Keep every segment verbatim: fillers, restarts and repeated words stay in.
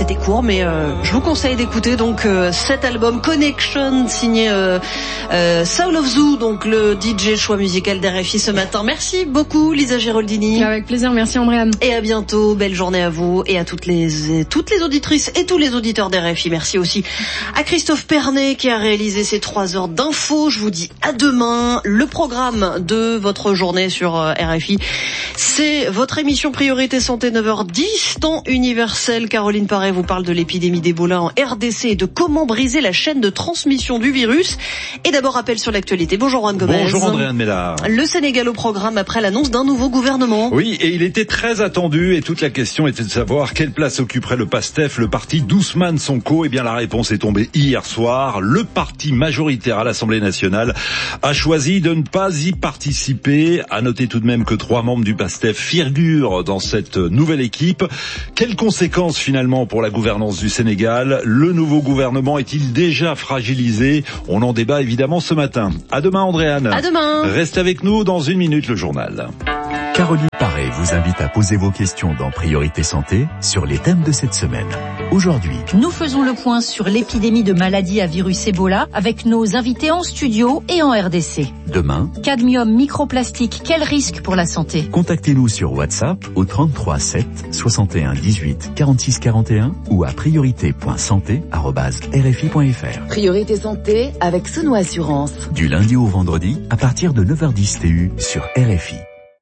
c'était court, mais euh, je vous conseille d'écouter donc euh, cet album Connection signé euh, euh, Soul of Zoo, donc le D J choix musical d'R F I ce matin. Merci beaucoup Lisa Giraldini. Avec plaisir, merci Andréane. Et à bientôt, belle journée à vous et à toutes les toutes les auditrices et tous les auditeurs d'R F I. Merci aussi à Christophe Pernet qui a réalisé ces trois heures d'infos. Je vous dis à demain. Le programme de votre journée sur R F I, c'est votre émission Priorité Santé neuf heures dix, temps universel. Caroline Paré vous parle de l'épidémie d'Ebola en R D C et de comment briser la chaîne de transmission du virus. Et d'abord, rappel sur l'actualité. Bonjour Juan Gomez. Bonjour Andréane Mélard. Le Sénégal au programme après l'annonce d'un nouveau gouvernement. Oui, et il était très attendu et toute la question était de savoir quelle place occuperait le PASTEF, le parti d'Ousmane Sonko. Eh bien, la réponse est tombée hier soir. Le parti majoritaire à l'Assemblée nationale a choisi de ne pas y participer. À noter tout de même que trois membres du PASTEF figurent dans cette nouvelle équipe. Quelles conséquences finalement pour la gouvernance du Sénégal? Le nouveau gouvernement est-il déjà fragilisé? On en débat évidemment ce matin. À demain Andréane. À demain. Reste avec nous dans une minute le journal. Caroline Paré vous invite à poser vos questions dans Priorité Santé sur les thèmes de cette semaine. Aujourd'hui, nous faisons le point sur l'épidémie de maladies à virus Ebola avec nos invités en studio et en R D C. Demain, cadmium, microplastique, quel risque pour la santé? Contactez-nous sur WhatsApp au trente-trois sept soixante et un dix-huit quarante-six quarante et un ou à priorité point santé arobase r f i point f r. Priorité Santé avec Sono Assurance. Du lundi au vendredi à partir de neuf heures dix T U sur R F I.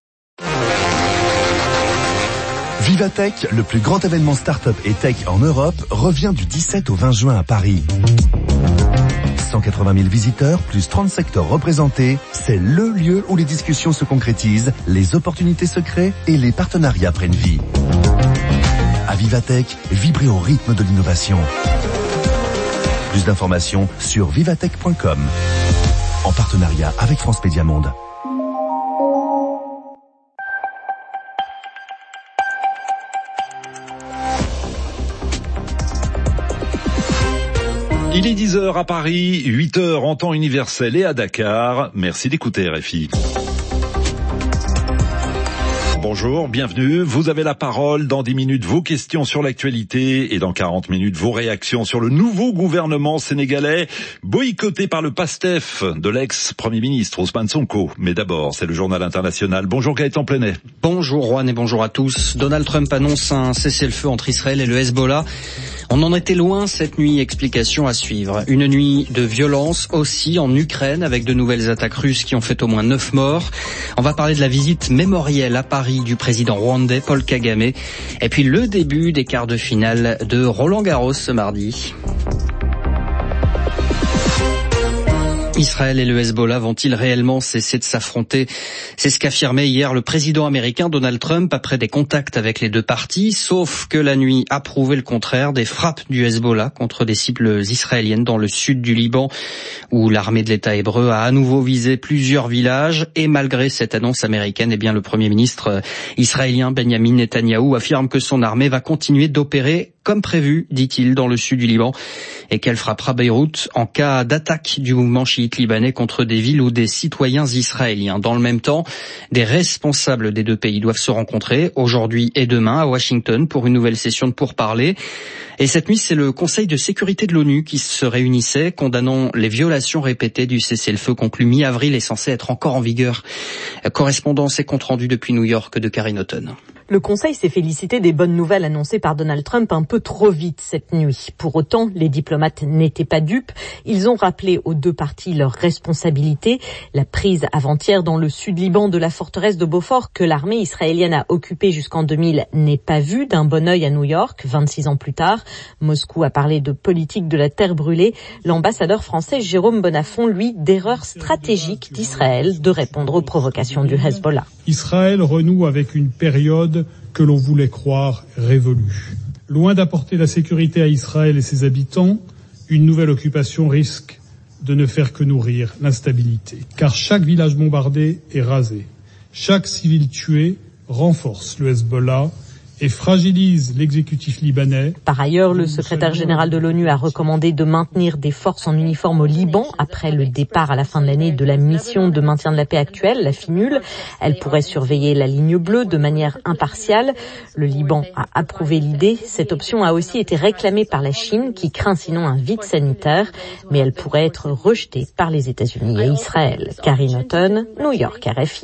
Vivatech, le plus grand événement start-up et tech en Europe, revient du dix-sept au vingt juin à Paris. cent quatre-vingt mille visiteurs, plus trente secteurs représentés, c'est le lieu où les discussions se concrétisent, les opportunités se créent et les partenariats prennent vie. À Vivatech, vibrez au rythme de l'innovation. Plus d'informations sur vivatech point com. En partenariat avec France Média Monde. Il est dix heures à Paris, huit heures en temps universel et à Dakar. Merci d'écouter R F I. Bonjour, bienvenue. Vous avez la parole. Dans dix minutes, vos questions sur l'actualité et dans quarante minutes, vos réactions sur le nouveau gouvernement sénégalais boycotté par le PASTEF de l'ex-premier ministre Ousmane Sonko. Mais d'abord, c'est le journal international. Bonjour Gaëtan Plenet. Bonjour Juan et bonjour à tous. Donald Trump annonce un cessez-le-feu entre Israël et le Hezbollah. On en était loin cette nuit, explication à suivre. Une nuit de violence aussi en Ukraine avec de nouvelles attaques russes qui ont fait au moins neuf morts. On va parler de la visite mémorielle à Paris du président rwandais Paul Kagame. Et puis le début des quarts de finale de Roland Garros ce mardi. Israël et le Hezbollah vont-ils réellement cesser de s'affronter? C'est ce qu'affirmait hier le président américain Donald Trump après des contacts avec les deux parties, sauf que la nuit a prouvé le contraire, des frappes du Hezbollah contre des cibles israéliennes dans le sud du Liban, où l'armée de l'État hébreu a à nouveau visé plusieurs villages. Et malgré cette annonce américaine, eh bien le premier ministre israélien Benjamin Netanyahou affirme que son armée va continuer d'opérer comme prévu, dit-il, dans le sud du Liban, et qu'elle frappera Beyrouth en cas d'attaque du mouvement chiite libanais contre des villes ou des citoyens israéliens. Dans le même temps, des responsables des deux pays doivent se rencontrer aujourd'hui et demain à Washington pour une nouvelle session de pourparlers. Et cette nuit, c'est le Conseil de sécurité de l'ONU qui se réunissait, condamnant les violations répétées du cessez-le-feu conclu mi-avril et censé être encore en vigueur. Correspondance et compte rendu depuis New York de Karine Houghton. Le Conseil s'est félicité des bonnes nouvelles annoncées par Donald Trump un peu trop vite cette nuit. Pour autant, les diplomates n'étaient pas dupes. Ils ont rappelé aux deux parties leurs responsabilités. La prise avant-hier dans le sud Liban de la forteresse de Beaufort que l'armée israélienne a occupée jusqu'en deux mille n'est pas vue d'un bon œil à New York, vingt-six ans plus tard. Moscou a parlé de politique de la terre brûlée. L'ambassadeur français Jérôme Bonnafont, lui, d'erreur stratégique d'Israël de répondre aux provocations du Hezbollah. Israël renoue avec une période que l'on voulait croire révolue. Loin d'apporter la sécurité à Israël et ses habitants, une nouvelle occupation risque de ne faire que nourrir l'instabilité. Car chaque village bombardé est rasé. Chaque civil tué renforce le Hezbollah et fragilise l'exécutif libanais. Par ailleurs, le secrétaire général de l'ONU a recommandé de maintenir des forces en uniforme au Liban après le départ à la fin de l'année de la mission de maintien de la paix actuelle, la FINUL. Elle pourrait surveiller la ligne bleue de manière impartiale. Le Liban a approuvé l'idée. Cette option a aussi été réclamée par la Chine, qui craint sinon un vide sanitaire, mais elle pourrait être rejetée par les États-Unis et Israël. Karine Houghton, New York, R F I.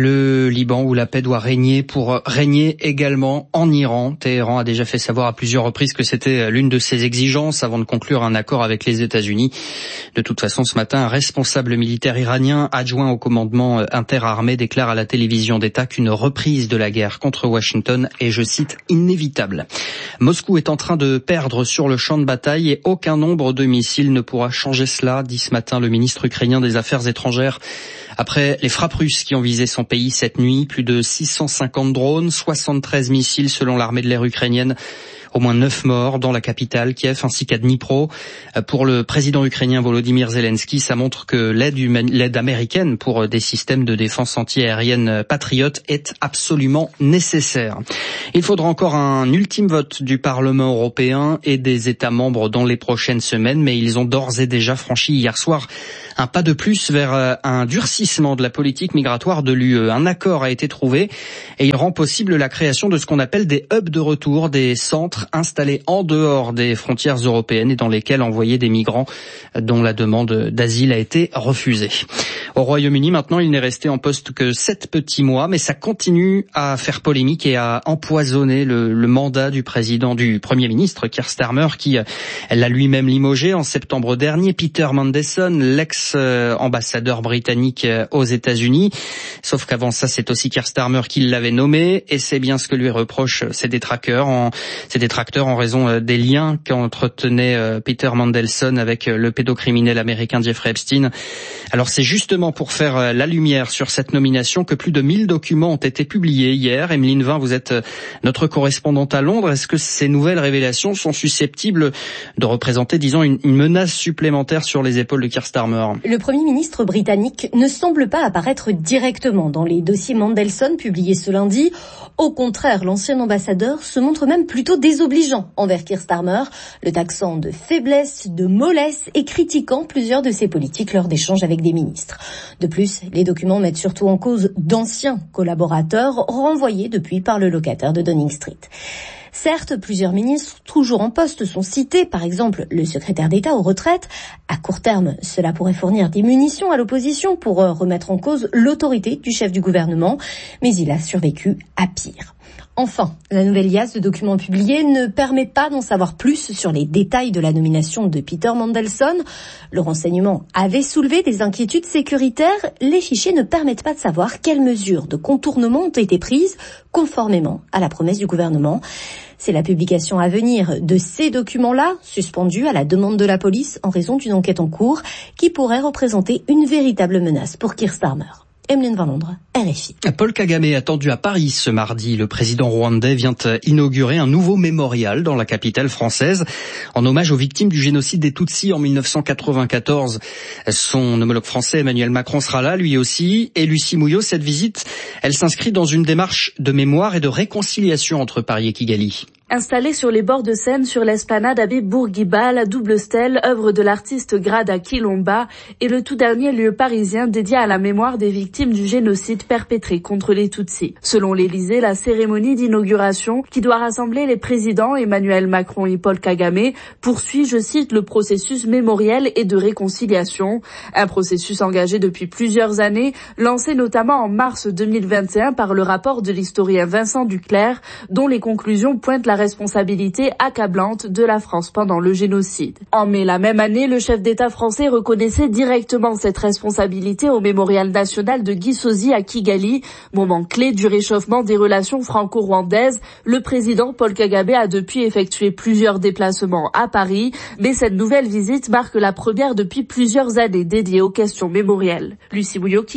Le Liban où la paix doit régner pour régner également en Iran. Téhéran a déjà fait savoir à plusieurs reprises que c'était l'une de ses exigences avant de conclure un accord avec les États-Unis. De toute façon, ce matin, un responsable militaire iranien adjoint au commandement interarmé déclare à la télévision d'État qu'une reprise de la guerre contre Washington est, je cite, inévitable. Moscou est en train de perdre sur le champ de bataille et aucun nombre de missiles ne pourra changer cela, dit ce matin le ministre ukrainien des Affaires étrangères. Après les frappes russes qui ont visé son pays cette nuit, plus de six cent cinquante drones, soixante-treize missiles selon l'armée de l'air ukrainienne. Au moins neuf morts dans la capitale, Kiev, ainsi qu'à Dnipro. Pour le président ukrainien Volodymyr Zelensky, ça montre que l'aide, humaine, l'aide américaine pour des systèmes de défense anti-aérienne patriotes est absolument nécessaire. Il faudra encore un ultime vote du Parlement européen et des États membres dans les prochaines semaines, mais ils ont d'ores et déjà franchi hier soir un pas de plus vers un durcissement de la politique migratoire de l'U E. Un accord a été trouvé et il rend possible la création de ce qu'on appelle des hubs de retour, des centres installés en dehors des frontières européennes et dans lesquels envoyer des migrants dont la demande d'asile a été refusée. Au Royaume-Uni, maintenant, il n'est resté en poste que sept petits mois, mais ça continue à faire polémique et à empoisonner le, le mandat du président, du Premier ministre Keir Starmer, qui l'a lui-même limogé en septembre dernier. Peter Mandelson, l'ex-ambassadeur britannique aux États-Unis. Sauf qu'avant ça, c'est aussi Keir Starmer qui l'avait nommé, et c'est bien ce que lui reprochent ses détracteurs en, ses détracteurs en raison des liens qu'entretenait Peter Mandelson avec le pédocriminel américain Jeffrey Epstein. Alors c'est justement pour faire la lumière sur cette nomination que plus de mille documents ont été publiés hier. Emeline Vin, vous êtes notre correspondante à Londres. Est-ce que ces nouvelles révélations sont susceptibles de représenter, disons, une, une menace supplémentaire sur les épaules de Keir Starmer? Le Premier ministre britannique ne semble pas apparaître directement dans les dossiers Mandelson publiés ce lundi. Au contraire, l'ancien ambassadeur se montre même plutôt désobligeant envers Keir Starmer, le taxant de faiblesse, de mollesse et critiquant plusieurs de ses politiques lors d'échanges avec des ministres. De plus, les documents mettent surtout en cause d'anciens collaborateurs renvoyés depuis par le locataire de Downing Street. Certes, plusieurs ministres toujours en poste sont cités, par exemple le secrétaire d'État aux retraites. À court terme, cela pourrait fournir des munitions à l'opposition pour remettre en cause l'autorité du chef du gouvernement, mais il a survécu à pire. Enfin, la nouvelle liasse de documents publiés ne permet pas d'en savoir plus sur les détails de la nomination de Peter Mandelson. Le renseignement avait soulevé des inquiétudes sécuritaires. Les fichiers ne permettent pas de savoir quelles mesures de contournement ont été prises conformément à la promesse du gouvernement. C'est la publication à venir de ces documents-là, suspendus à la demande de la police en raison d'une enquête en cours, qui pourrait représenter une véritable menace pour Keir Starmer. Emeline Van Londres, R F I. Paul Kagame est attendu à Paris ce mardi. Le président rwandais vient inaugurer un nouveau mémorial dans la capitale française en hommage aux victimes du génocide des Tutsis en mille neuf cent quatre-vingt-quatorze. Son homologue français Emmanuel Macron sera là, lui aussi. Et Lucie Mouillot, cette visite, elle s'inscrit dans une démarche de mémoire et de réconciliation entre Paris et Kigali. Installée sur les bords de Seine, sur l'esplanade Abbé Bourguiba, la double stèle, œuvre de l'artiste Grada Kilomba, est le tout dernier lieu parisien dédié à la mémoire des victimes du génocide perpétré contre les Tutsis. Selon l'Élysée, la cérémonie d'inauguration, qui doit rassembler les présidents Emmanuel Macron et Paul Kagame, poursuit, je cite, le processus mémoriel et de réconciliation. Un processus engagé depuis plusieurs années, lancé notamment en mars deux mille vingt et un par le rapport de l'historien Vincent Duclerc, dont les conclusions pointent la responsabilité accablante de la France pendant le génocide. En mai la même année, le chef d'État français reconnaissait directement cette responsabilité au mémorial national de Gisozi à Kigali, moment clé du réchauffement des relations franco-rwandaises. Le président Paul Kagame a depuis effectué plusieurs déplacements à Paris, mais cette nouvelle visite marque la première depuis plusieurs années dédiée aux questions mémorielles. Lucie Bouillot, Kigali,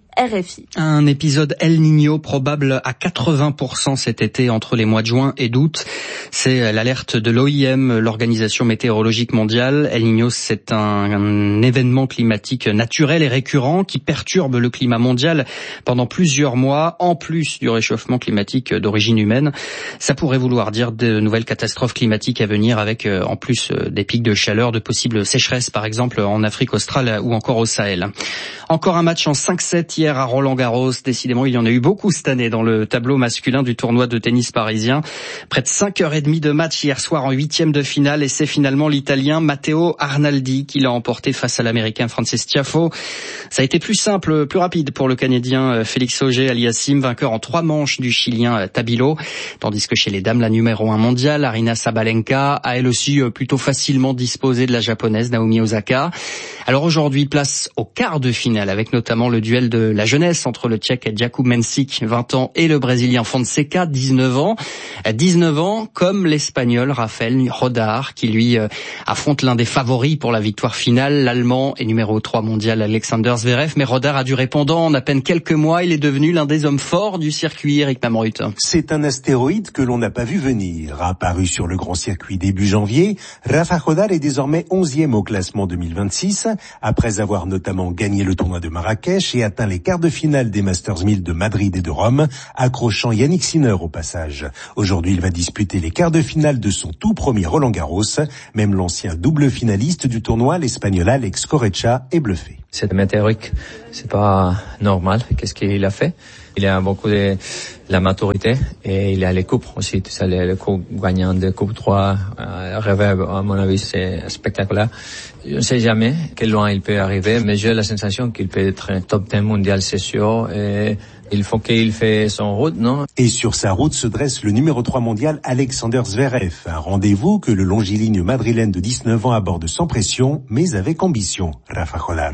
R F I. Un épisode El Niño probable à quatre-vingts pour cent cet été entre les mois de juin et d'août. C'est l'alerte de l'O I M, l'Organisation météorologique mondiale. El Niño, c'est un, un événement climatique naturel et récurrent qui perturbe le climat mondial pendant plusieurs mois, en plus du réchauffement climatique d'origine humaine. Ça pourrait vouloir dire de nouvelles catastrophes climatiques à venir avec, en plus, des pics de chaleur, de possibles sécheresses, par exemple, en Afrique australe ou encore au Sahel. Encore un match en cinq sept hier à Roland-Garros. Décidément, il y en a eu beaucoup cette année dans le tableau masculin du tournoi de tennis parisien. Près de cinq heures trente de match hier soir en huitième de finale et c'est finalement l'Italien Matteo Arnaldi qui l'a emporté face à l'Américain Frances Tiafoe. Ça a été plus simple, plus rapide pour le Canadien Félix Auger-Aliassime, vainqueur en trois manches du Chilien Tabilo. Tandis que chez les dames, la numéro un mondiale, Aryna Sabalenka, a elle aussi plutôt facilement disposé de la Japonaise Naomi Osaka. Alors aujourd'hui, place au quart de finale avec notamment le duel de la jeunesse entre le Tchèque Jakub Mensik, vingt ans, et le Brésilien Fonseca, dix-neuf ans. dix-neuf ans, comme l'Espagnol Rafael Rodar, qui lui euh, affronte l'un des favoris pour la victoire finale, l'Allemand et numéro trois mondial Alexander Zverev. Mais Rodar a du répondant. En à peine quelques mois, il est devenu l'un des hommes forts du circuit. Eric Mamrut. C'est un astéroïde que l'on n'a pas vu venir. Apparu sur le grand circuit début janvier, Rafa Rodar est désormais onzième au classement deux mille vingt-six, après avoir notamment gagné le tournoi de Marrakech et atteint les quarts de finale des Masters mille de Madrid et de Rome, accrochant Yannick Sinner au passage. Aujourd'hui, il va disputer les quarts de finale de son tout premier Roland-Garros. Même l'ancien double finaliste du tournoi, l'Espagnol Alex Corretja, est bluffé. C'est météorique, c'est pas normal. Qu'est-ce qu'il a fait? Il a beaucoup de la maturité et il a les coupes aussi. Tu sais, les, les coupes gagnants de Coupe trois, euh, Reverb, à mon avis, c'est spectaculaire. Je ne sais jamais quel loin il peut arriver, mais j'ai la sensation qu'il peut être un top dix mondial, c'est sûr. Et il faut qu'il fasse son route, non? Et sur sa route se dresse le numéro trois mondial Alexander Zverev. Un rendez-vous que le longiligne madrilène de dix-neuf ans aborde sans pression, mais avec ambition. Rafa Rodar.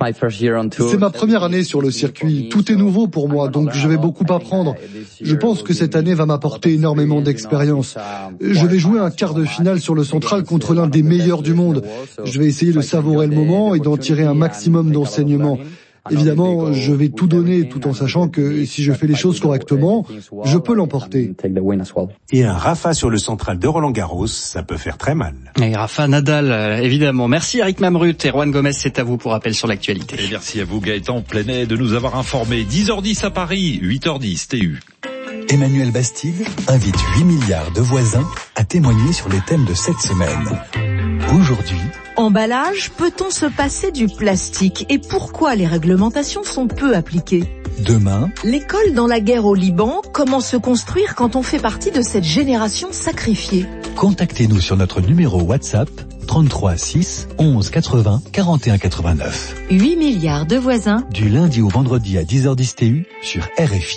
C'est ma première année sur le circuit. Tout est nouveau pour moi, donc je vais beaucoup apprendre. Je pense que cette année va m'apporter énormément d'expérience. Je vais jouer un quart de finale sur le central contre l'un des meilleurs du monde. Je vais essayer de savourer le moment et d'en tirer un maximum d'enseignements. Évidemment, je vais tout donner tout en sachant que si je fais les choses correctement, je peux l'emporter. Et un Rafa sur le central de Roland-Garros, ça peut faire très mal. Et Rafa Nadal, évidemment. Merci Eric Mamrut et Juan Gomez, c'est à vous pour rappel sur l'actualité. Et merci à vous Gaëtan Plenet de nous avoir informés. dix heures dix à Paris, huit heures dix, T U. Emmanuel Bastide invite huit milliards de voisins à témoigner sur les thèmes de cette semaine. Aujourd'hui, emballage, peut-on se passer du plastique et pourquoi les réglementations sont peu appliquées? demain, l'école dans la guerre au Liban, comment se construire quand on fait partie de cette génération sacrifiée? Contactez-nous sur notre numéro WhatsApp trente-trois six onze quatre-vingts quarante et un quatre-vingt-neuf. huit milliards de voisins. Du lundi au vendredi à dix heures dix T U sur R F I.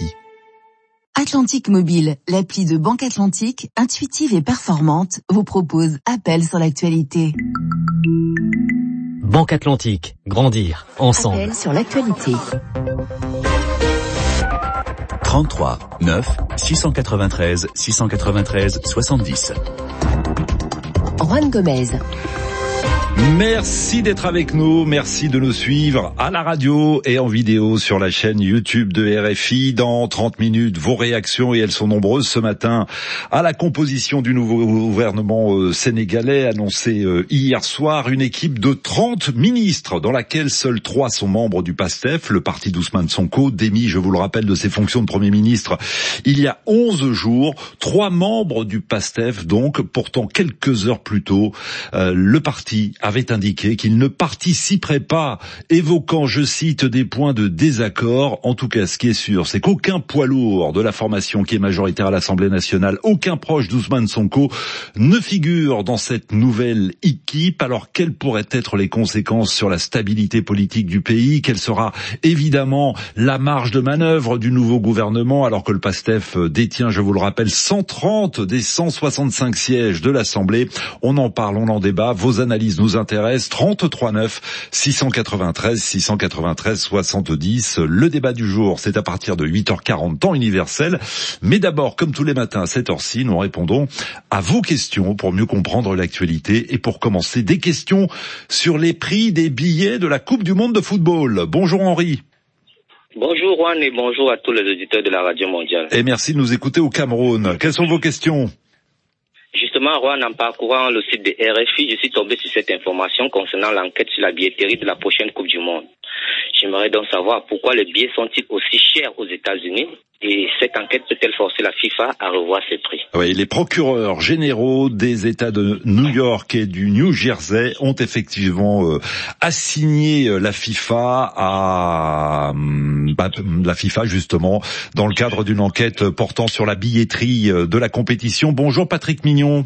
Atlantique Mobile, l'appli de Banque Atlantique, intuitive et performante, vous propose Appel sur l'actualité. Banque Atlantique, grandir ensemble. Appel sur l'actualité. trente-trois neuf six cent quatre-vingt-treize six cent quatre-vingt-treize soixante-dix. Juan Gomez. Merci d'être avec nous, merci de nous suivre à la radio et en vidéo sur la chaîne YouTube de R F I. Dans trente minutes, vos réactions, et elles sont nombreuses ce matin, à la composition du nouveau gouvernement sénégalais annoncé hier soir. Une équipe de trente ministres dans laquelle seuls trois sont membres du PASTEF, le parti d'Ousmane Sonko, démis, je vous le rappelle, de ses fonctions de Premier ministre il y a onze jours. Trois membres du PASTEF donc, pourtant quelques heures plus tôt, euh, le parti avait indiqué qu'il ne participerait pas, évoquant, je cite, des points de désaccord. En tout cas, ce qui est sûr, c'est qu'aucun poids lourd de la formation qui est majoritaire à l'Assemblée nationale, aucun proche d'Ousmane Sonko ne figure dans cette nouvelle équipe. Alors, quelles pourraient être les conséquences sur la stabilité politique du pays? Quelle sera évidemment la marge de manœuvre du nouveau gouvernement, alors que le PASTEF détient, je vous le rappelle, cent trente des cent soixante-cinq sièges de l'Assemblée? On en parle, on en débat. Vos analyses nous intéresse. Trente-trois neuf six cent quatre-vingt-treize six cent quatre-vingt-treize soixante-dix. Le débat du jour, c'est à partir de huit heures quarante, temps universel. Mais d'abord, comme tous les matins à cette heure-ci, nous répondons à vos questions pour mieux comprendre l'actualité. Et pour commencer, des questions sur les prix des billets de la Coupe du Monde de football. Bonjour Henri. Bonjour Juan et bonjour à tous les auditeurs de la Radio Mondiale. Et merci de nous écouter au Cameroun. Quelles sont vos questions? Justement, Juan, en parcourant le site de R F I, je suis tombé sur cette information concernant l'enquête sur la billetterie de la prochaine Coupe du Monde. J'aimerais donc savoir pourquoi les billets sont-ils aussi chers aux États-Unis et cette enquête peut-elle forcer la FIFA à revoir ses prix? Oui, les procureurs généraux des États de New York et du New Jersey ont effectivement euh, assigné la FIFA à bah, la FIFA justement dans le cadre d'une enquête portant sur la billetterie de la compétition. Bonjour Patrick Mignon.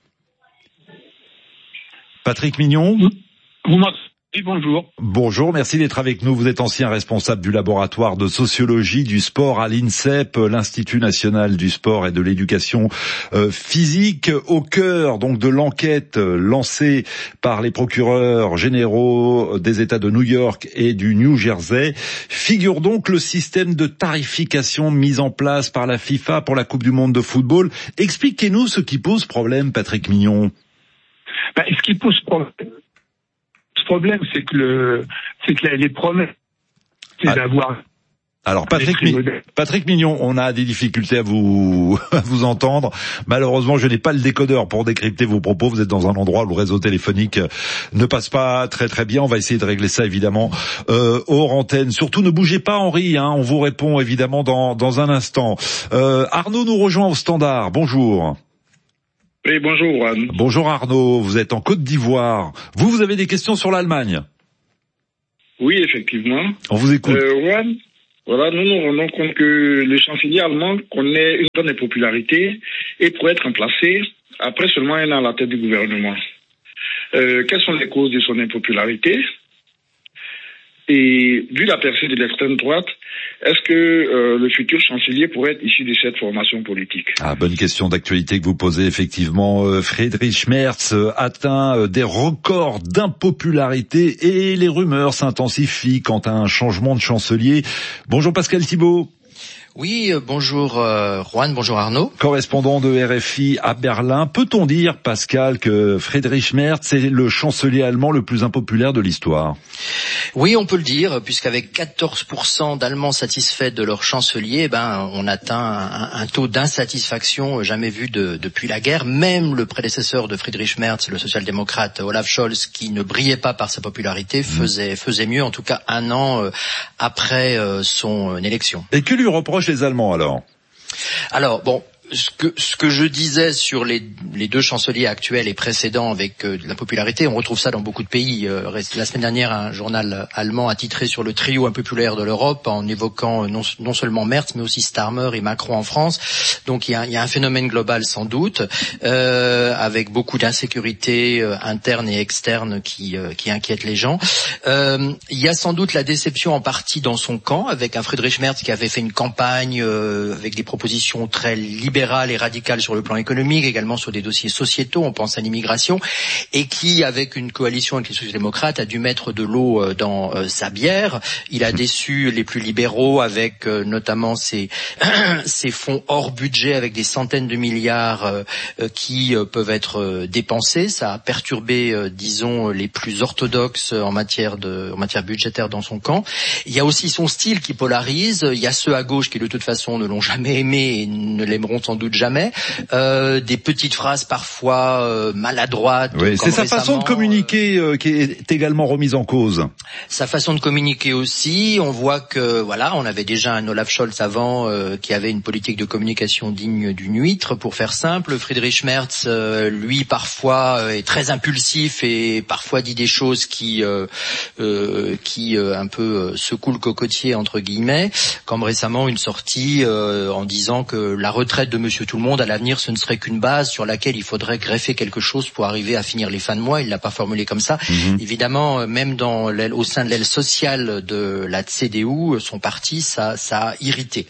Patrick Mignon. Vous m'entendez? Oui, bonjour. Bonjour, merci d'être avec nous. Vous êtes ancien responsable du laboratoire de sociologie du sport à l'INSEP, l'Institut national du sport et de l'éducation euh, physique, au cœur donc de l'enquête lancée par les procureurs généraux des États de New York et du New Jersey. Figure donc le système de tarification mis en place par la FIFA pour la Coupe du monde de football. Expliquez-nous ce qui pose problème, Patrick Mignon. Ben, ce qui pose problème, Le problème, c'est que le, c'est que les promesses, c'est ah. d'avoir. Alors Patrick, Mi- Patrick Mignon, on a des difficultés à vous à vous entendre. Malheureusement, je n'ai pas le décodeur pour décrypter vos propos. Vous êtes dans un endroit où le réseau téléphonique ne passe pas très très bien. On va essayer de régler ça évidemment euh, hors antenne. Surtout, ne bougez pas, Henri. Hein, on vous répond évidemment dans dans un instant. Euh, Arnaud nous rejoint au standard. Bonjour. Oui, bonjour Juan. Bonjour Arnaud, vous êtes en Côte d'Ivoire. Vous, vous avez des questions sur l'Allemagne? Oui, effectivement. On vous écoute. Euh, Juan, voilà, nous nous rendons compte que le chancelier allemand connaît une bonne popularité et pourrait être remplacé après seulement un an à la tête du gouvernement. Euh, quelles sont les causes de son impopularité? Et vu la percée de l'extrême droite, est-ce que euh, le futur chancelier pourrait être issu de cette formation politique? Ah, bonne question d'actualité que vous posez effectivement. Euh, Friedrich Merz euh, atteint euh, des records d'impopularité et les rumeurs s'intensifient quant à un changement de chancelier. Bonjour Pascal Thibault. Oui, euh, bonjour euh, Juan, bonjour Arnaud. Correspondant de R F I à Berlin. Peut-on dire, Pascal, que Friedrich Merz est le chancelier allemand le plus impopulaire de l'histoire? Oui, on peut le dire, puisqu'avec quatorze pour cent d'Allemands satisfaits de leur chancelier, ben, on atteint un, un taux d'insatisfaction jamais vu de, depuis la guerre. Même le prédécesseur de Friedrich Merz, le social-démocrate Olaf Scholz, qui ne brillait pas par sa popularité, faisait, faisait mieux, en tout cas un an euh, après euh, son euh, élection. Et que lui reprochent les Allemands alors? Alors, bon... Ce que, ce que je disais sur les, les deux chanceliers actuels et précédents avec euh, la popularité, on retrouve ça dans beaucoup de pays. Euh, la semaine dernière, un journal allemand a titré sur le trio impopulaire de l'Europe en évoquant euh, non, non seulement Merz, mais aussi Starmer et Macron en France. Donc il y a, il y a un phénomène global sans doute, euh, avec beaucoup d'insécurité euh, interne et externe qui, euh, qui inquiète les gens. Euh, il y a sans doute la déception en partie dans son camp, avec un Friedrich Merz qui avait fait une campagne euh, avec des propositions très libérales et radical sur le plan économique, également sur des dossiers sociétaux, on pense à l'immigration, et qui, avec une coalition avec les sociaux-démocrates, a dû mettre de l'eau dans euh, sa bière. Il a déçu les plus libéraux avec euh, notamment ces, ces fonds hors budget avec des centaines de milliards euh, qui euh, peuvent être euh, dépensés. Ça a perturbé, euh, disons, les plus orthodoxes en matière de, en matière budgétaire dans son camp. Il y a aussi son style qui polarise. Il y a ceux à gauche qui, de toute façon, ne l'ont jamais aimé et ne l'aimeront sans doute jamais, euh, des petites phrases parfois euh, maladroites. Oui, c'est sa récemment. façon de communiquer euh, qui est également remise en cause. Sa façon de communiquer aussi, on voit que voilà, on avait déjà un Olaf Scholz avant euh, qui avait une politique de communication digne d'une huître, pour faire simple. Friedrich Merz, euh, lui, parfois euh, est très impulsif et parfois dit des choses qui euh, euh, qui euh, un peu euh, secouent le cocotier entre guillemets, comme récemment une sortie euh, en disant que la retraite de Monsieur Tout-le-Monde, à l'avenir, ce ne serait qu'une base sur laquelle il faudrait greffer quelque chose pour arriver à finir les fins de mois. Il l'a pas formulé comme ça. Mmh. Évidemment, même dans l'aile, au sein de l'aile sociale de la C D U, son parti, ça, ça a irrité.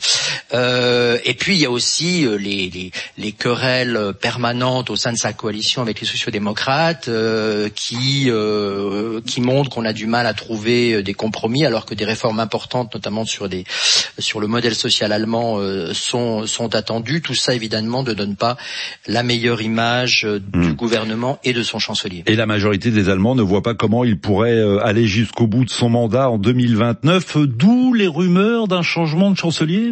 Euh, et puis, il y a aussi les, les, les querelles permanentes au sein de sa coalition avec les sociaux-démocrates, euh, qui, euh, qui montrent qu'on a du mal à trouver des compromis, alors que des réformes importantes, notamment sur des, sur le modèle social allemand, euh, sont, sont attendues. Tout ça, évidemment, ne donne pas la meilleure image euh, mmh. du gouvernement et de son chancelier. Et la majorité des Allemands ne voit pas comment il pourrait euh, aller jusqu'au bout de son mandat en deux mille vingt-neuf, d'où les rumeurs d'un changement de chancelier.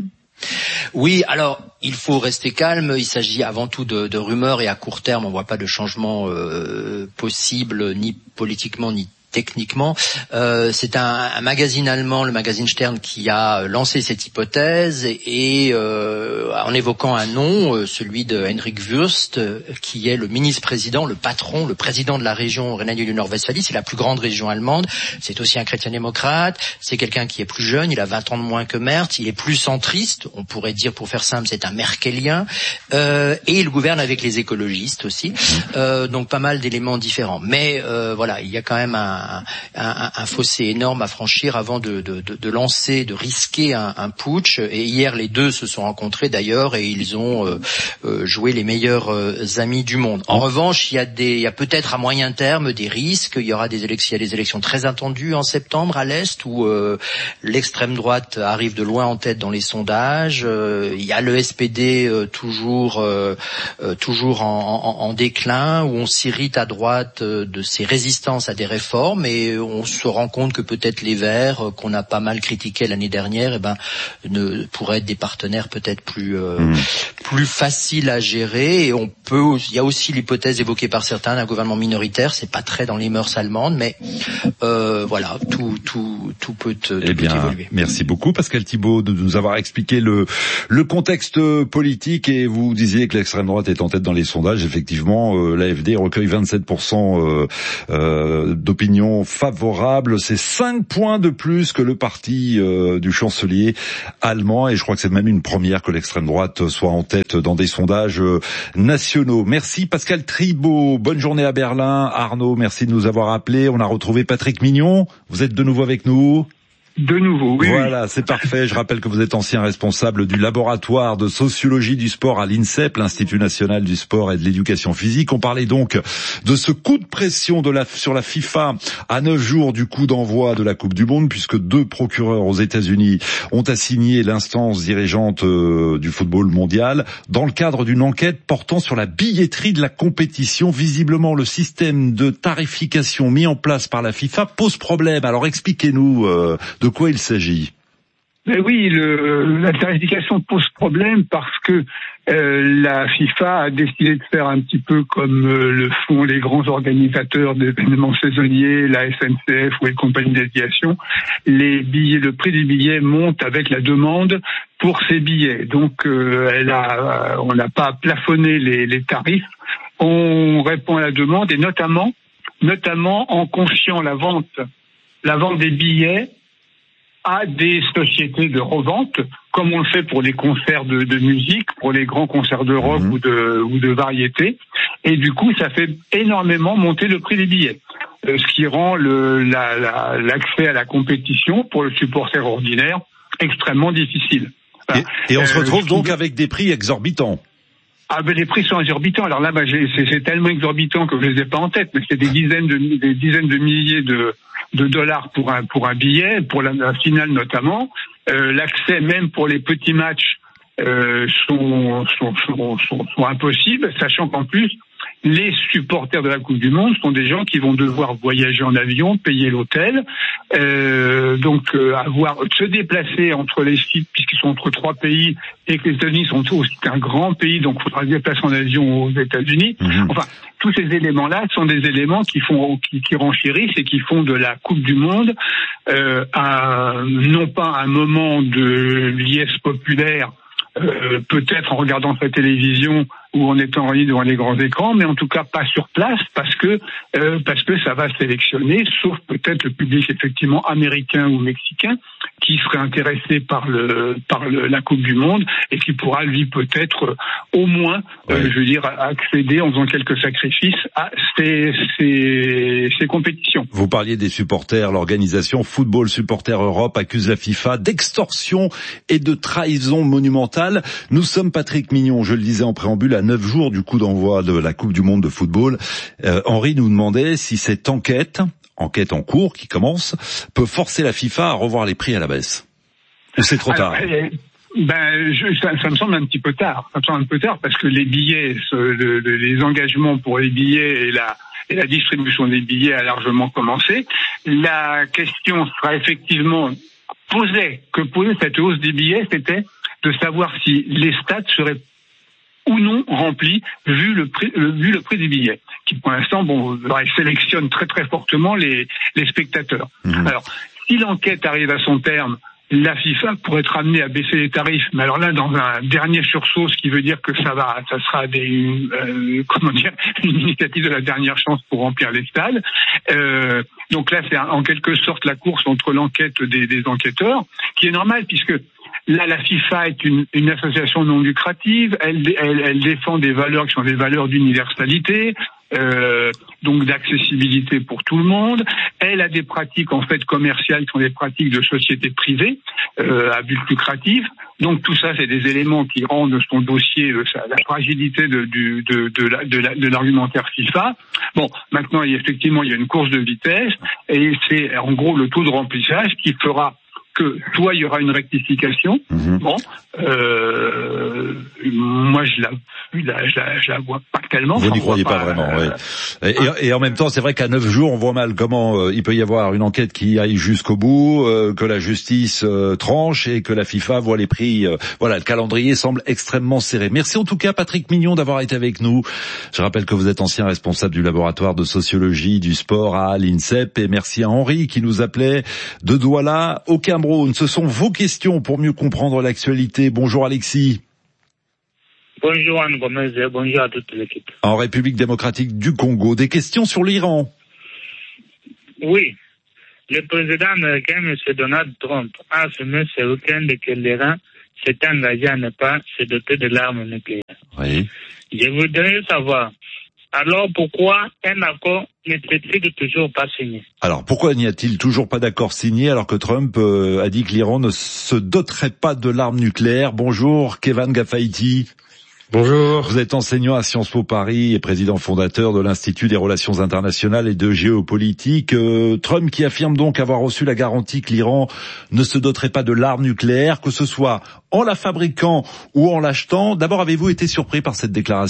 Oui, alors il faut rester calme. Il s'agit avant tout de, de rumeurs et à court terme, on ne voit pas de changement euh, possible, ni politiquement ni techniquement. Euh, c'est un, un magazine allemand, le magazine Stern, qui a lancé cette hypothèse et, et euh, en évoquant un nom, euh, celui de Henrik Wüst, euh, qui est le ministre-président, le patron, le président de la région Rhénanie du Nord-Westphalie. C'est la plus grande région allemande. C'est aussi un chrétien-démocrate. C'est quelqu'un qui est plus jeune. Il a vingt ans de moins que Merz. Il est plus centriste. On pourrait dire, pour faire simple, c'est un merkelien. Euh, et il gouverne avec les écologistes aussi. Euh, donc pas mal d'éléments différents. Mais euh, voilà, il y a quand même un Un, un, un fossé énorme à franchir avant de, de, de, de lancer, de risquer un, un putsch. Et hier, les deux se sont rencontrés d'ailleurs et ils ont euh, euh, joué les meilleurs euh, amis du monde. En revanche, il y a des, il y a peut-être à moyen terme des risques. Il y aura des élections, il y a des élections très attendues en septembre à l'est où euh, l'extrême droite arrive de loin en tête dans les sondages. Euh, il y a le S P D euh, toujours, euh, euh, toujours en, en, en déclin où on s'irrite à droite euh, de ses résistances à des réformes. Mais on se rend compte que peut-être les Verts, qu'on a pas mal critiqués l'année dernière, eh ben, ne pourraient être des partenaires peut-être plus euh, mmh. plus faciles à gérer. Et on peut, il y a aussi l'hypothèse évoquée par certains d'un gouvernement minoritaire. C'est pas très dans les mœurs allemandes, mais euh, voilà, tout tout tout peut, tout eh bien, peut évoluer. Merci beaucoup Pascal Thibault de nous avoir expliqué le le contexte politique. Et vous disiez que l'extrême droite est en tête dans les sondages. Effectivement, euh, l'A F D recueille vingt-sept pour cent euh, euh, d'opinion favorable, c'est cinq points de plus que le parti euh, du chancelier allemand, et je crois que c'est même une première que l'extrême droite soit en tête dans des sondages euh, nationaux. Merci Pascal Thibault, bonne journée à Berlin. Arnaud, merci de nous avoir appelés. On a retrouvé Patrick Mignon, vous êtes de nouveau avec nous. De nouveau, oui. Voilà, c'est parfait. Je rappelle que vous êtes ancien responsable du laboratoire de sociologie du sport à l'INSEP, l'Institut national du sport et de l'éducation physique. On parlait donc de ce coup de pression de la, sur la FIFA à neuf jours du coup d'envoi de la Coupe du Monde, puisque deux procureurs aux États-Unis ont assigné l'instance dirigeante euh, du football mondial dans le cadre d'une enquête portant sur la billetterie de la compétition. Visiblement, le système de tarification mis en place par la FIFA pose problème. Alors expliquez-nous euh, de De quoi il s'agit? Mais oui, le, la tarification pose problème parce que euh, la FIFA a décidé de faire un petit peu comme euh, le font les grands organisateurs d'événements saisonniers, la S N C F ou les compagnies d'aviation. Les billets, le prix des billets monte avec la demande pour ces billets. Donc, euh, elle a, on n'a pas plafonné les, les tarifs. On répond à la demande et notamment, notamment en confiant la vente, la vente des billets à des sociétés de revente, comme on le fait pour les concerts de, de musique, pour les grands concerts de rock mmh. ou de ou de variété. Et du coup, ça fait énormément monter le prix des billets, euh, ce qui rend le, la, la, l'accès à la compétition pour le supporter ordinaire extrêmement difficile. Enfin, et, et on euh, se retrouve donc avec des prix exorbitants. Ah ben les prix sont exorbitants. Alors là, bah, j'ai, c'est, c'est tellement exorbitant que je les ai pas en tête, mais c'est des dizaines de des dizaines de milliers de de dollars pour un pour un billet, pour la, la finale notamment. Euh, l'accès même pour les petits matchs euh, sont, sont, sont sont sont impossibles, sachant qu'en plus les supporters de la Coupe du Monde sont des gens qui vont devoir voyager en avion, payer l'hôtel, euh, donc euh, avoir se déplacer entre les sites puisqu'ils sont entre trois pays et que les États-Unis sont aussi un grand pays, donc il faudra se déplacer en avion aux États-Unis. Mmh. Enfin, tous ces éléments-là sont des éléments qui font qui, qui renchérissent et qui font de la Coupe du Monde euh, un, non pas un moment de liesse populaire. Euh, peut-être en regardant sa télévision ou en étant réunis devant les grands écrans, mais en tout cas pas sur place parce que euh, parce que ça va sélectionner, sauf peut-être le public effectivement américain ou mexicain qui serait intéressé par le par le, la Coupe du Monde et qui pourra lui peut-être euh, au moins, ouais. euh, je veux dire, accéder en faisant quelques sacrifices à ces ces, ces compétitions. Vous parliez des supporters, l'organisation Football Supporters Europe accuse la FIFA d'extorsion et de trahison monumentale. Nous sommes, Patrick Mignon, je le disais en préambule, à neuf jours du coup d'envoi de la Coupe du Monde de football. Euh, Henri nous demandait si cette enquête, enquête en cours qui commence, peut forcer la FIFA à revoir les prix à la baisse. Ou c'est trop Alors, tard? elle, Ben, je, ça, ça me semble un petit peu tard. Ça me semble un peu tard parce que les billets, ce, le, le, les engagements pour les billets et la, et la distribution des billets a largement commencé. La question sera effectivement posée, que posait cette hausse des billets, c'était de savoir si les stades seraient ou non remplis vu le prix, vu le prix des billets, qui pour l'instant, bon, sélectionne très très fortement les, les spectateurs. Mmh. Alors, si l'enquête arrive à son terme, la FIFA pourrait être amenée à baisser les tarifs, mais alors là, dans un dernier sursaut, ce qui veut dire que ça va, ça sera des, euh, comment dire, une initiative de la dernière chance pour remplir les stades. Euh, donc là, c'est en quelque sorte la course entre l'enquête des, des enquêteurs, qui est normale puisque là, la FIFA est une, une association non lucrative. Elle, elle, elle défend des valeurs qui sont des valeurs d'universalité, euh, donc d'accessibilité pour tout le monde. Elle a des pratiques en fait commerciales qui sont des pratiques de société privée euh, à but lucratif. Donc tout ça, c'est des éléments qui rendent son dossier euh, la fragilité de, du, de, de, la, de, la, de l'argumentaire FIFA. Bon, maintenant, il y a, effectivement, il y a une course de vitesse et c'est en gros le taux de remplissage qui fera que soit il y aura une rectification, mmh. bon, euh, moi je la, je la, je la, je la vois pas tellement. Vous n'y croyez pas, pas vraiment, euh, oui. Et, hein. et, et en même temps, c'est vrai qu'à neuf jours, on voit mal comment euh, il peut y avoir une enquête qui aille jusqu'au bout, euh, que la justice euh, tranche et que la FIFA voit les prix. Euh, voilà, le calendrier semble extrêmement serré. Merci en tout cas, Patrick Mignon, d'avoir été avec nous. Je rappelle que vous êtes ancien responsable du laboratoire de sociologie du sport à l'INSEP, et merci à Henri qui nous appelait de Douala au Cameroun. Ce sont vos questions pour mieux comprendre l'actualité. Bonjour Alexis. Bonjour Anne Gomez et bonjour à toute l'équipe. En République démocratique du Congo, des questions sur l'Iran. Oui. Le président américain, M. Donald Trump, a affirmé ce week-end que l'Iran s'est engagé à ne pas se doter de l'arme nucléaire. Oui. Je voudrais savoir, alors pourquoi un accord n'est-il toujours pas signé? Alors pourquoi n'y a-t-il toujours pas d'accord signé alors que Trump euh, a dit que l'Iran ne se doterait pas de l'arme nucléaire? Bonjour Kevin Gafaïti. Bonjour. Vous êtes enseignant à Sciences Po Paris et président fondateur de l'Institut des Relations Internationales et de Géopolitique. Euh, Trump qui affirme donc avoir reçu la garantie que l'Iran ne se doterait pas de l'arme nucléaire, que ce soit en la fabriquant ou en l'achetant. D'abord, avez-vous été surpris par cette déclaration ?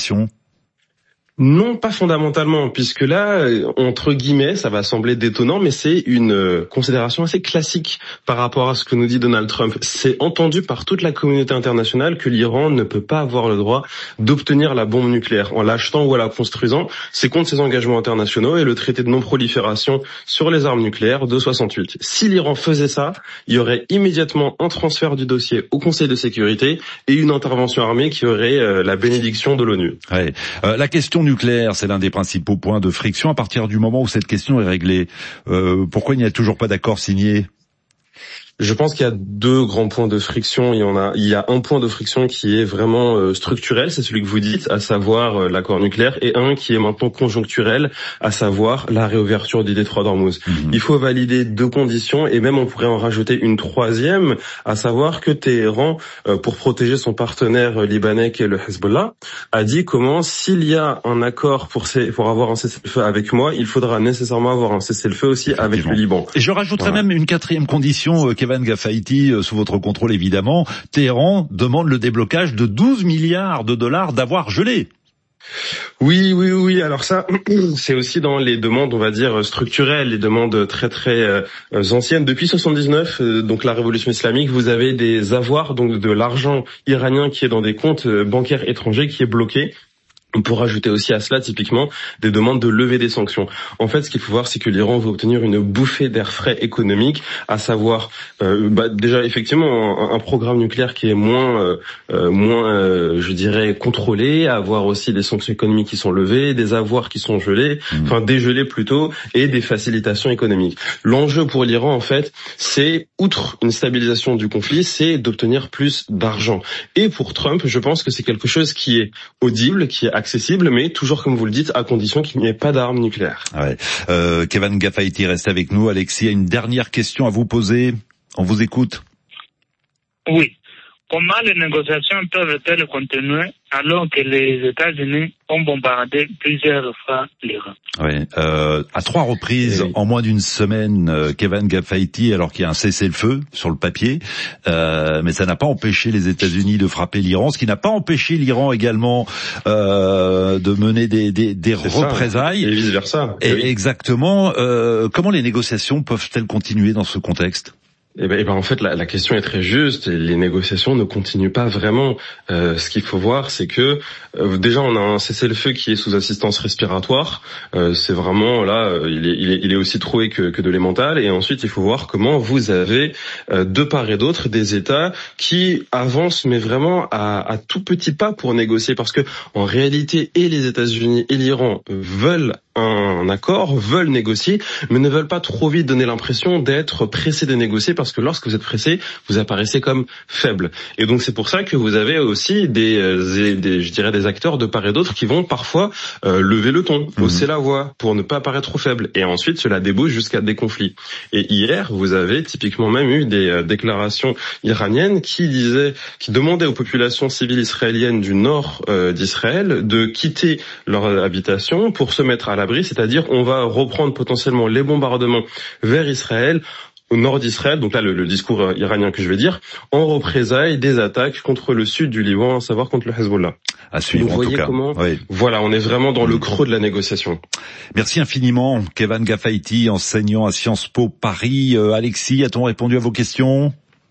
Non, pas fondamentalement, puisque là, entre guillemets, ça va sembler détonnant, mais c'est une euh, considération assez classique par rapport à ce que nous dit Donald Trump. C'est entendu par toute la communauté internationale que l'Iran ne peut pas avoir le droit d'obtenir la bombe nucléaire en l'achetant ou en la construisant. C'est contre ses engagements internationaux et le traité de non-prolifération sur les armes nucléaires de soixante-huit. Si l'Iran faisait ça, il y aurait immédiatement un transfert du dossier au Conseil de sécurité et une intervention armée qui aurait euh, la bénédiction de l'ONU. Ouais. Euh, la question nucléaire, c'est l'un des principaux points de friction à partir du moment où cette question est réglée. Euh, pourquoi il n'y a toujours pas d'accord signé ? Je pense qu'il y a deux grands points de friction. Il y en a, il y a un point de friction qui est vraiment euh, structurel, c'est celui que vous dites, à savoir euh, l'accord nucléaire, et un qui est maintenant conjoncturel, à savoir la réouverture du détroit d'Ormuz. Mmh. Il faut valider deux conditions, et même on pourrait en rajouter une troisième, à savoir que Téhéran, euh, pour protéger son partenaire libanais qui est le Hezbollah, a dit comment s'il y a un accord pour, ces, pour avoir un cessez-le-feu avec moi, il faudra nécessairement avoir un cessez-le-feu aussi avec le Liban. Et je rajouterais voilà. même une quatrième condition, euh, Kevin Gafaïti, sous votre contrôle évidemment. Téhéran demande le déblocage de douze milliards de dollars d'avoirs gelés. Oui, oui, oui. Alors ça, c'est aussi dans les demandes, on va dire, structurelles, les demandes très, très euh, anciennes. Depuis soixante-dix-neuf, euh, donc la révolution islamique, vous avez des avoirs, donc de l'argent iranien qui est dans des comptes bancaires étrangers qui est bloqué. On peut rajouter aussi à cela, typiquement, des demandes de levée des sanctions. En fait, ce qu'il faut voir, c'est que l'Iran veut obtenir une bouffée d'air frais économique, à savoir, euh, bah, déjà, effectivement, un, un programme nucléaire qui est moins, euh, moins, euh, je dirais, contrôlé, avoir aussi des sanctions économiques qui sont levées, des avoirs qui sont gelés, mmh. enfin, dégelés plutôt, et des facilitations économiques. L'enjeu pour l'Iran, en fait, c'est, outre une stabilisation du conflit, c'est d'obtenir plus d'argent. Et pour Trump, je pense que c'est quelque chose qui est audible, qui est accessible, mais toujours, comme vous le dites, à condition qu'il n'y ait pas d'armes nucléaires. Ouais. Euh, Kevin Gafaïti reste avec nous. Alexis a une dernière question à vous poser. On vous écoute. Oui. Comment les négociations peuvent-elles continuer alors que les États-Unis ont bombardé plusieurs fois l'Iran. Oui, euh, à trois reprises, oui. En moins d'une semaine, euh, Kevin Gafaiti, alors qu'il y a un cessez-le-feu sur le papier, euh, mais ça n'a pas empêché les États-Unis de frapper l'Iran, ce qui n'a pas empêché l'Iran également euh, de mener des, des, des représailles. Ça, et vice versa. Et oui. Exactement. Euh, comment les négociations peuvent-elles continuer dans ce contexte ? Eh ben, eh ben, en fait, la, la question est très juste. Les négociations ne continuent pas vraiment. Euh, ce qu'il faut voir, c'est que euh, déjà, on a un cessez-le-feu qui est sous assistance respiratoire. Euh, c'est vraiment là, il est, il est, il est aussi troué que, que de l'émental. Et ensuite, il faut voir comment vous avez euh, de part et d'autre des États qui avancent, mais vraiment à, à tout petit pas pour négocier, parce que en réalité, et les États-Unis et l'Iran veulent un accord, veulent négocier, mais ne veulent pas trop vite donner l'impression d'être pressés de négocier, parce que lorsque vous êtes pressé, vous apparaissez comme faible. Et donc c'est pour ça que vous avez aussi des, des je dirais des acteurs de part et d'autre qui vont parfois euh, lever le ton, mmh. hausser la voix pour ne pas apparaître trop faible. Et ensuite cela débouche jusqu'à des conflits. Et hier, vous avez typiquement même eu des euh, déclarations iraniennes qui disaient, qui demandaient aux populations civiles israéliennes du nord euh, d'Israël de quitter leur habitation pour se mettre à la c'est-à-dire on va reprendre potentiellement les bombardements vers Israël, au nord d'Israël, donc là le, le discours iranien que je vais dire, en représailles des attaques contre le sud du Liban, à savoir contre le Hezbollah. À suivre, vous en voyez tout cas. Comment oui. Voilà, on est vraiment dans le creux de la négociation. Merci infiniment, Kevin Gafaiti, enseignant à Sciences Po Paris. Euh, Alexis, a-t-on répondu à vos questions ?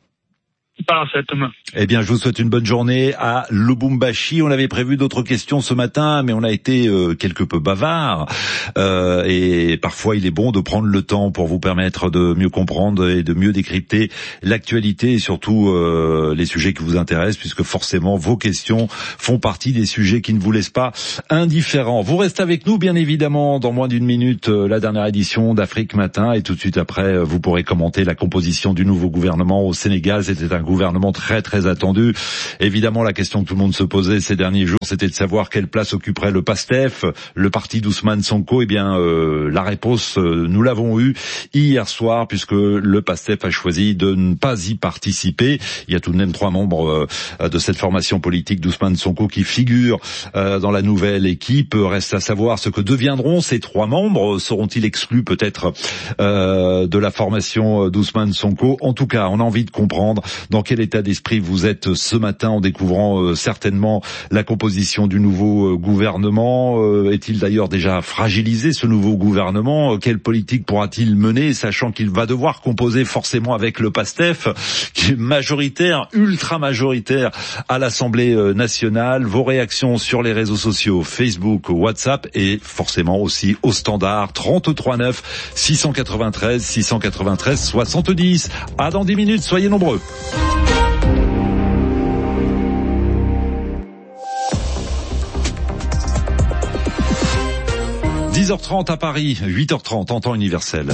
Parfaitement. Eh bien, je vous souhaite une bonne journée à Lubumbashi. On avait prévu d'autres questions ce matin, mais on a été euh, quelque peu bavard. Euh, et parfois, il est bon de prendre le temps pour vous permettre de mieux comprendre et de mieux décrypter l'actualité et surtout euh, les sujets qui vous intéressent, puisque forcément, vos questions font partie des sujets qui ne vous laissent pas indifférents. Vous restez avec nous, bien évidemment, dans moins d'une minute, euh, la dernière édition d'Afrique Matin. Et tout de suite après, euh, vous pourrez commenter la composition du nouveau gouvernement au Sénégal. C'était un gouvernement très très attendu. Évidemment, la question que tout le monde se posait ces derniers jours, c'était de savoir quelle place occuperait le PASTEF, le parti d'Ousmane Sonko. Eh bien, euh, la réponse, euh, nous l'avons eue hier soir, puisque le PASTEF a choisi de ne pas y participer. Il y a tout de même trois membres euh, de cette formation politique d'Ousmane Sonko qui figurent euh, dans la nouvelle équipe. Reste à savoir ce que deviendront ces trois membres. Seront-ils exclus peut-être euh, de la formation d'Ousmane Sonko? En tout cas, on a envie de comprendre dans quel état d'esprit vous êtes ce matin en découvrant euh, certainement la composition du nouveau euh, gouvernement. Euh, est-il d'ailleurs déjà fragilisé, ce nouveau gouvernement? euh, Quelle politique pourra-t-il mener, sachant qu'il va devoir composer forcément avec le PASTEF, qui est majoritaire, ultra majoritaire à l'Assemblée nationale? Vos réactions sur les réseaux sociaux, Facebook, WhatsApp et forcément aussi au standard trente-trois neuf six cent quatre-vingt-treize six cent quatre-vingt-treize soixante-dix. À dans dix minutes, soyez nombreux. dix heures trente à Paris, huit heures trente en temps universel.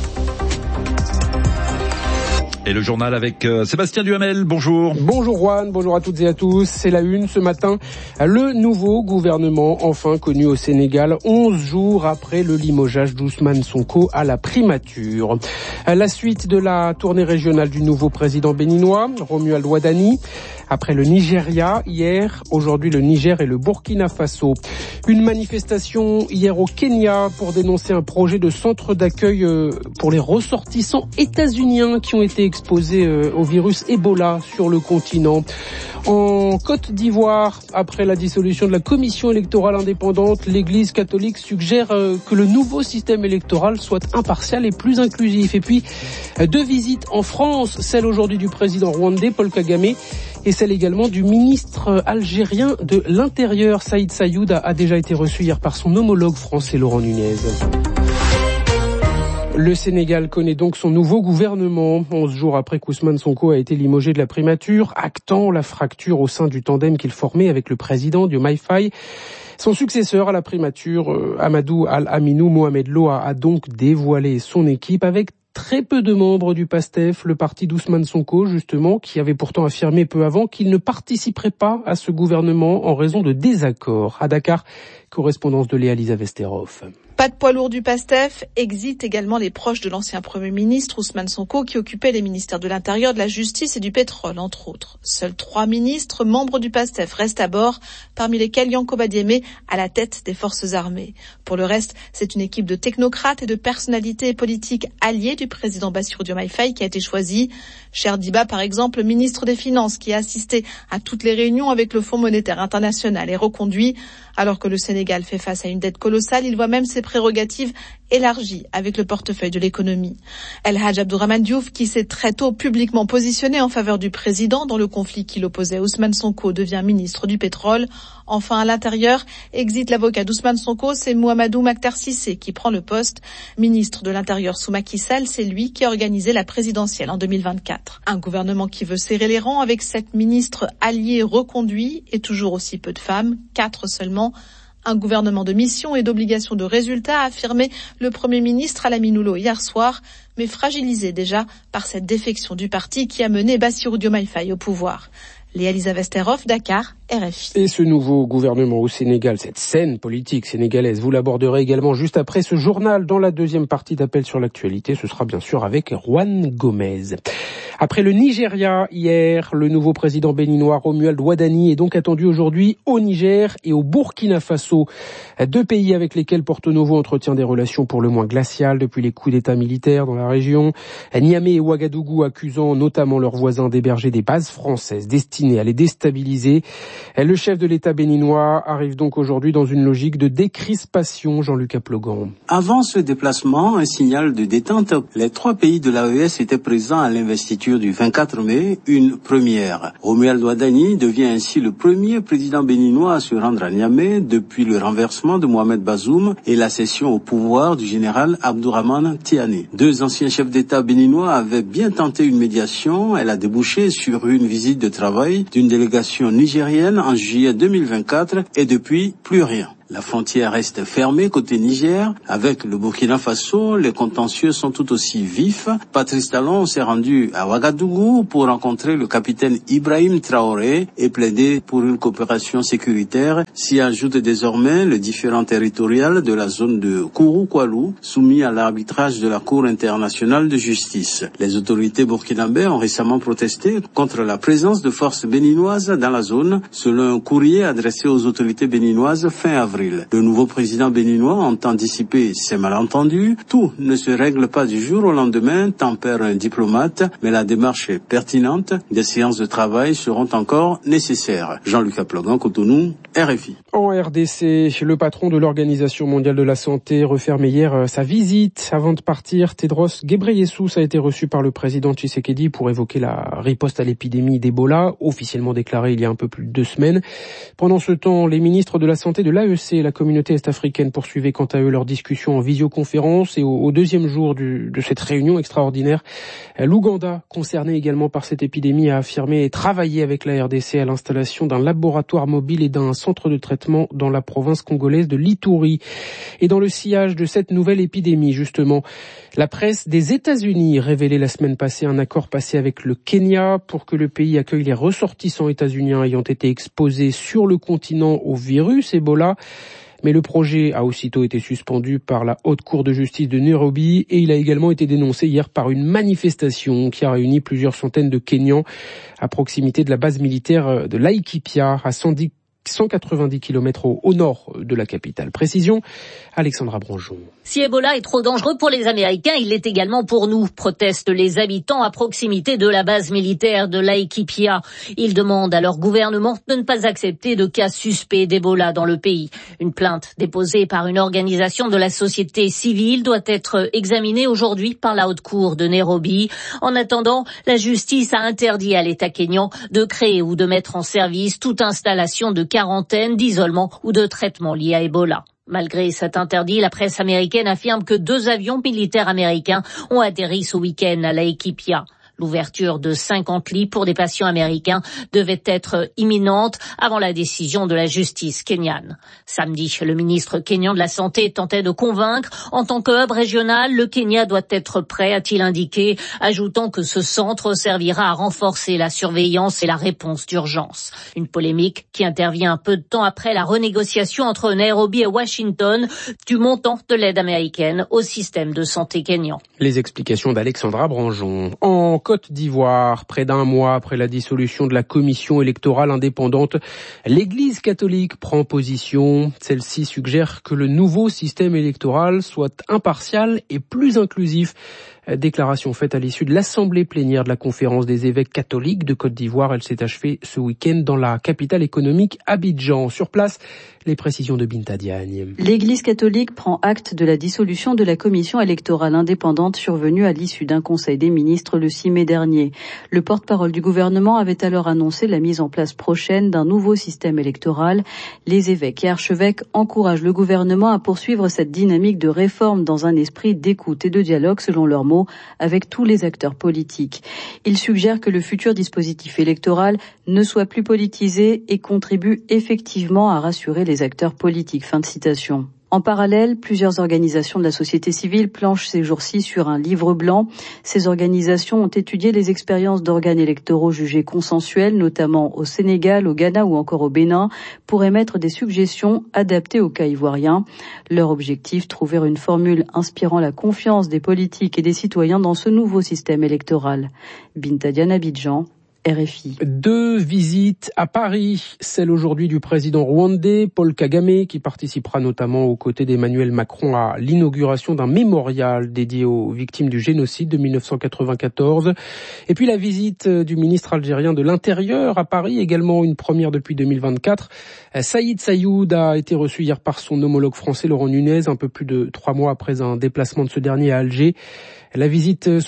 Et le journal avec euh, Sébastien Duhamel, bonjour. Bonjour Juan, bonjour à toutes et à tous. C'est la une ce matin. Le nouveau gouvernement enfin connu au Sénégal, onze jours après le limogeage d'Ousmane Sonko à la primature. À la suite de la tournée régionale du nouveau président béninois, Romuald Wadani, après le Nigeria hier, aujourd'hui le Niger et le Burkina Faso. Une manifestation hier au Kenya pour dénoncer un projet de centre d'accueil pour les ressortissants états-uniens qui ont été exposés au virus Ebola sur le continent. En Côte d'Ivoire, après la dissolution de la commission électorale indépendante, l'Église catholique suggère que le nouveau système électoral soit impartial et plus inclusif. Et puis, deux visites en France, celle aujourd'hui du président rwandais Paul Kagame et celle également du ministre algérien de l'Intérieur, Saïd Sayoud, a déjà été reçu hier par son homologue français Laurent Nunez. Le Sénégal connaît donc son nouveau gouvernement, onze jours après qu'Ousmane Sonko a été limogé de la primature, actant la fracture au sein du tandem qu'il formait avec le président Diomaye Faye. Son successeur à la primature, Amadou Al-Aminou Mohamed Lo, a donc dévoilé son équipe avec très peu de membres du PASTEF, le parti d'Ousmane Sonko, justement, qui avait pourtant affirmé peu avant qu'il ne participerait pas à ce gouvernement en raison de désaccords. À Dakar, correspondance de Léa Lisa Vesterov. Pas de poids lourd du PASTEF, exit également les proches de l'ancien Premier ministre Ousmane Sonko qui occupait les ministères de l'Intérieur, de la Justice et du Pétrole, entre autres. Seuls trois ministres membres du PASTEF restent à bord, parmi lesquels Yankoba Diémé à la tête des forces armées. Pour le reste, c'est une équipe de technocrates et de personnalités politiques alliées du président Bassirou Diomaye Faye qui a été choisie. Cher Diba, par exemple, ministre des Finances, qui a assisté à toutes les réunions avec le Fonds monétaire international, est reconduit. Alors que le Sénégal fait face à une dette colossale, il voit même ses prérogatives élargies avec le portefeuille de l'économie. El Hadj Abdourahmane Diouf, qui s'est très tôt publiquement positionné en faveur du président dans le conflit qui l'opposait à Ousmane Sonko, devient ministre du pétrole. Enfin, à l'intérieur, exit l'avocat d'Ousmane Sonko, c'est Mouhamadou Makhtar Cissé qui prend le poste. Ministre de l'Intérieur sous Macky Sall, c'est lui qui a organisé la présidentielle en deux mille vingt-quatre. Un gouvernement qui veut serrer les rangs avec sept ministres alliés reconduits et toujours aussi peu de femmes, quatre seulement. Un gouvernement de mission et d'obligation de résultat, a affirmé le Premier ministre Alamin Noulo hier soir, mais fragilisé déjà par cette défection du parti qui a mené Bassirou Diomaye Faye au pouvoir. Léa Lisa Vesterov, Dakar, R F I. Et ce nouveau gouvernement au Sénégal, cette scène politique sénégalaise, vous l'aborderez également juste après ce journal dans la deuxième partie d'Appel sur l'actualité. Ce sera bien sûr avec Juan Gomez. Après le Nigeria hier, le nouveau président béninois Romuald Wadani est donc attendu aujourd'hui au Niger et au Burkina Faso, deux pays avec lesquels Porto Novo entretient des relations pour le moins glaciales depuis les coups d'État militaires dans la région. Niamey et Ouagadougou accusant notamment leurs voisins d'héberger des bases françaises destinées à les déstabiliser. Le chef de l'État béninois arrive donc aujourd'hui dans une logique de décrispation, Jean-Luc Aplogan. Avant ce déplacement, un signal de détente. Les trois pays de l'A E S étaient présents à l'investiture du vingt-quatre mai, une première. Romuald Wadani devient ainsi le premier président béninois à se rendre à Niamey depuis le renversement de Mohamed Bazoum et la cession au pouvoir du général Abdourahmane Tiani. Deux anciens chefs d'État béninois avaient bien tenté une médiation. Elle a débouché sur une visite de travail d'une délégation nigérienne en juillet deux mille vingt-quatre et depuis plus rien. La frontière reste fermée côté Niger. Avec le Burkina Faso, les contentieux sont tout aussi vifs. Patrice Talon s'est rendu à Ouagadougou pour rencontrer le capitaine Ibrahim Traoré et plaider pour une coopération sécuritaire. S'y ajoute désormais le différend territorial de la zone de Kourou-Koualou, soumis à l'arbitrage de la Cour internationale de justice. Les autorités burkinabées ont récemment protesté contre la présence de forces béninoises dans la zone, selon un courrier adressé aux autorités béninoises fin avril. Le nouveau président béninois entend dissiper ces malentendus. Tout ne se règle pas du jour au lendemain, tempère un diplomate, mais la démarche est pertinente. Des séances de travail seront encore nécessaires. Jean-Luc Aplogan, Cotonou, R F I. En R D C, le patron de l'Organisation mondiale de la santé refermait hier sa visite. Avant de partir, Tedros Ghebreyesus a été reçu par le président Tshisekedi pour évoquer la riposte à l'épidémie d'Ebola, officiellement déclarée il y a un peu plus de deux semaines. Pendant ce temps, les ministres de la santé de l'A E C et la communauté est-africaine poursuivaient quant à eux leurs discussions en visioconférence. Et au, au deuxième jour du, de cette réunion extraordinaire, l'Ouganda, concerné également par cette épidémie, a affirmé travailler avec la R D C à l'installation d'un laboratoire mobile et d'un centre de traitement dans la province congolaise de l'Ituri. Et dans le sillage de cette nouvelle épidémie, justement, la presse des États-Unis révélait la semaine passée un accord passé avec le Kenya pour que le pays accueille les ressortissants états-uniens ayant été exposés sur le continent au virus Ebola. Mais le projet a aussitôt été suspendu par la Haute Cour de justice de Nairobi et il a également été dénoncé hier par une manifestation qui a réuni plusieurs centaines de Kenyans à proximité de la base militaire de Laikipia à cent quatre-vingt-dix kilomètres au, au nord de la capitale. Précision, Alexandra Branjon. Si Ebola est trop dangereux pour les Américains, il l'est également pour nous, protestent les habitants à proximité de la base militaire de Laikipia. Ils demandent à leur gouvernement de ne pas accepter de cas suspects d'Ebola dans le pays. Une plainte déposée par une organisation de la société civile doit être examinée aujourd'hui par la Haute Cour de Nairobi. En attendant, la justice a interdit à l'État kényan de créer ou de mettre en service toute installation de quarantaine, d'isolement ou de traitement lié à Ebola. Malgré cet interdit, la presse américaine affirme que deux avions militaires américains ont atterri ce week-end à Laikipia. L'ouverture de cinquante lits pour des patients américains devait être imminente avant la décision de la justice kenyane. Samedi, le ministre kényan de la Santé tentait de convaincre. En tant que hub régional, le Kenya doit être prêt, a-t-il indiqué, ajoutant que ce centre servira à renforcer la surveillance et la réponse d'urgence. Une polémique qui intervient un peu de temps après la renégociation entre Nairobi et Washington du montant de l'aide américaine au système de santé kényan. Les explications d'Alexandra Branjon. En Côte d'Ivoire, près d'un mois après la dissolution de la commission électorale indépendante, l'Église catholique prend position. Celle-ci suggère que le nouveau système électoral soit impartial et plus inclusif. Déclaration faite à l'issue de l'assemblée plénière de la conférence des évêques catholiques de Côte d'Ivoire. Elle s'est achevée ce week-end dans la capitale économique Abidjan. Sur place, les précisions de Binta Diagne. L'Église catholique prend acte de la dissolution de la commission électorale indépendante survenue à l'issue d'un conseil des ministres le six mai dernier. Le porte-parole du gouvernement avait alors annoncé la mise en place prochaine d'un nouveau système électoral. Les évêques et archevêques encouragent le gouvernement à poursuivre cette dynamique de réforme dans un esprit d'écoute et de dialogue, selon leurs mots, avec tous les acteurs politiques. Ils suggèrent que le futur dispositif électoral ne soit plus politisé et contribue effectivement à rassurer les acteurs politiques. Fin de citation. En parallèle, plusieurs organisations de la société civile planchent ces jours-ci sur un livre blanc. Ces organisations ont étudié les expériences d'organes électoraux jugés consensuels, notamment au Sénégal, au Ghana ou encore au Bénin, pour émettre des suggestions adaptées au cas ivoirien. Leur objectif, trouver une formule inspirant la confiance des politiques et des citoyens dans ce nouveau système électoral. Binta Diagne, Abidjan. R F I. Deux visites à Paris, celle aujourd'hui du président rwandais Paul Kagame, qui participera notamment aux côtés d'Emmanuel Macron à l'inauguration d'un mémorial dédié aux victimes du génocide de dix-neuf cent quatre-vingt-quatorze. Et puis la visite du ministre algérien de l'Intérieur à Paris, également une première depuis deux mille vingt-quatre. Saïd Saïoud a été reçu hier par son homologue français Laurent Nunez, un peu plus de trois mois après un déplacement de ce dernier à Alger. La visite